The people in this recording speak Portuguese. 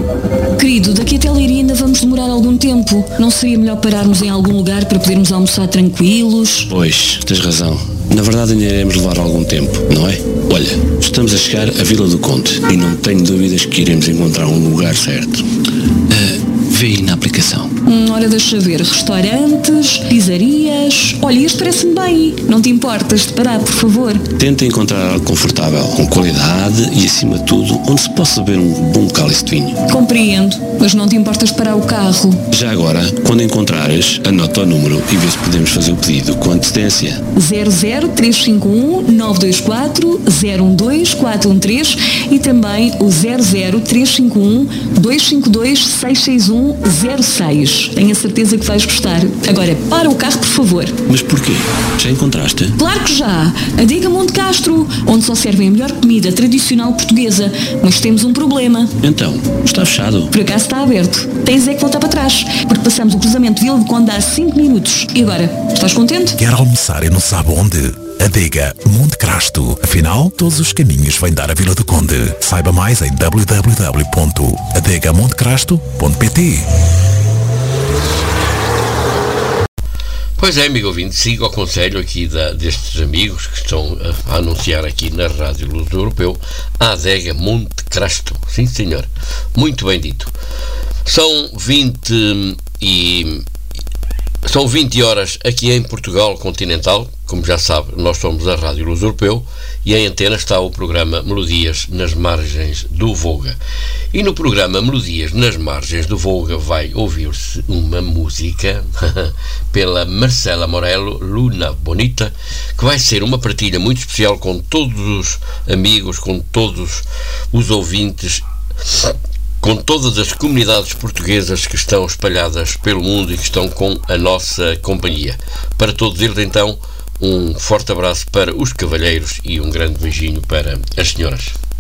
Querido, daqui até Leiria ainda vamos demorar algum tempo. Não seria melhor pararmos em algum lugar para podermos almoçar tranquilos? Pois, tens razão. Na verdade ainda iremos levar algum tempo, não é? Olha, estamos a chegar à Vila do Conde e não tenho dúvidas que iremos encontrar um lugar certo. Vê aí na aplicação. Ora, deixa ver. Restaurantes, pizzarias... Olha, este parece-me bem. Não te importas de parar, por favor? Tenta encontrar algo confortável, com qualidade e, acima de tudo, onde se possa beber um bom cálice de vinho. Compreendo, mas não te importas de parar o carro? Já agora, quando encontrares, anota o número e vê se podemos fazer o pedido com antecedência. 00351 924 012 413 e também o 00351 252 661 06. Tenho a certeza que vais gostar. Agora, para o carro, por favor. Mas porquê? Já encontraste? Claro que já! Adega Monte Castro, onde só servem a melhor comida tradicional portuguesa. Mas temos um problema. Então, está fechado? Por acaso está aberto. Tens é que voltar para trás, porque passamos o cruzamento de Vila do Conde há 5 minutos. E agora, estás contente? Quer almoçar e não sabe onde? Adega Monte Castro. Afinal, todos os caminhos vêm dar à Vila do Conde. Saiba mais em www.adegamontecrasto.pt. Pois é, amigo ouvinte, siga o conselho aqui destes amigos que estão a anunciar aqui na Rádio Luz do Europeu a Adega Monte Crasto. Sim, senhor. Muito bem dito. São 20 horas aqui em Portugal continental. Como já sabe, nós somos a Rádio Luz Europeu e em antena está o programa Melodias nas Margens do Volga. E no programa Melodias nas Margens do Volga vai ouvir-se uma música pela Marcela Morello, Luna Bonita, que vai ser uma partilha muito especial com todos os amigos, com todos os ouvintes, com todas as comunidades portuguesas que estão espalhadas pelo mundo e que estão com a nossa companhia. Para todos eles, então, um forte abraço para os cavalheiros e um grande beijinho para as senhoras.